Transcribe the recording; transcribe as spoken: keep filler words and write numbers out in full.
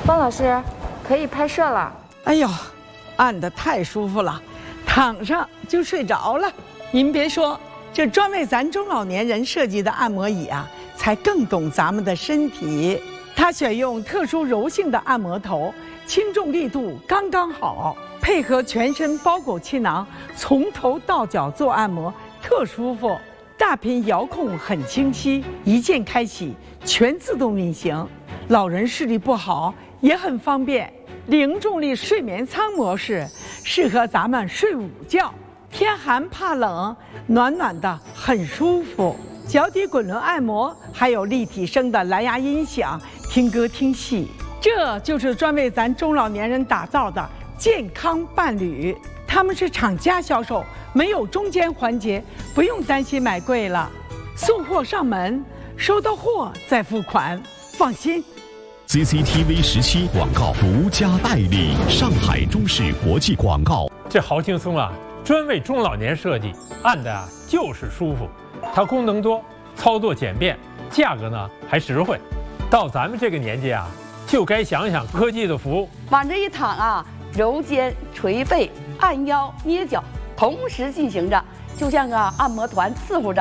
方老师，可以拍摄了。 哎呦，按得太舒服了，躺上就睡着了。您别说，这专为咱中老年人设计的按摩椅啊，才更懂咱们的身体。它选用特殊柔性的按摩头，轻重力度刚刚好，配合全身包裹气囊，从头到脚做按摩特舒服。大屏遥控很清晰，一键开启，全自动运行。老人视力不好也很方便。零重力睡眠舱模式适合咱们睡午觉，天寒怕冷，暖暖的很舒服。脚底滚轮按摩，还有立体声的蓝牙音响，听歌听戏。这就是专为咱中老年人打造的健康伴侣。他们是厂家销售，没有中间环节，不用担心买贵了。送货上门，收到货再付款，放心。 C C T V 十七广告独家代理，上海中视国际广告。 这好轻松啊！专为中老年设计，按的啊就是舒服。它功能多，操作简便，价格呢还实惠。到咱们这个年纪啊，就该想想科技的服务。 往这一躺啊，揉肩、捶背、按腰、捏脚，同时进行着，就像个按摩团伺候着。